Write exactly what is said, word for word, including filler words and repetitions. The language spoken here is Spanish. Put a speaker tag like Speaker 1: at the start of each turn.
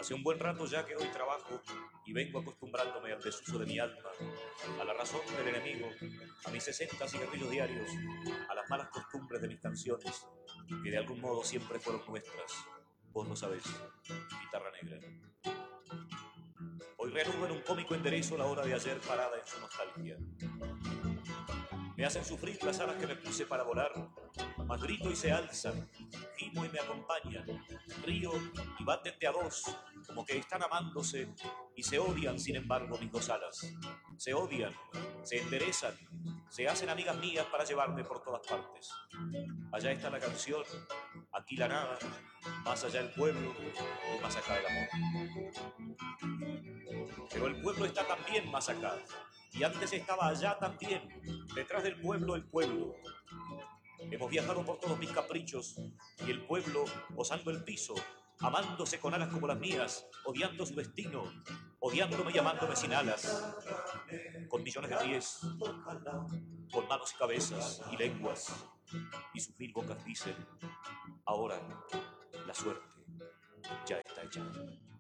Speaker 1: Hace un buen rato ya que hoy trabajo y vengo acostumbrándome al desuso de mi alma, a la razón del enemigo, a mis sesenta cigarrillos diarios, a las malas costumbres de mis canciones, que de algún modo siempre fueron nuestras. Vos lo sabés, guitarra negra. Hoy reanudo en un cómico enderezo la hora de ayer parada en su nostalgia. Me hacen sufrir las alas que me puse para volar, mas grito y se alzan, gimo y me acompañan, río y baten de a dos, como que están amándose y se odian sin embargo mis dos alas. Se odian, se enderezan, se hacen amigas mías para llevarme por todas partes. Allá está la canción, aquí la nada, más allá el pueblo y más acá el amor. Pero el pueblo está también más acá, y antes estaba allá también, detrás del pueblo el pueblo. Hemos viajado por todos mis caprichos, y el pueblo osando el piso, amándose con alas como las mías, odiando su destino, odiándome y amándome sin alas, con millones de pies, con manos y cabezas y lenguas, y sus mil bocas dicen, ahora la suerte ya está echada.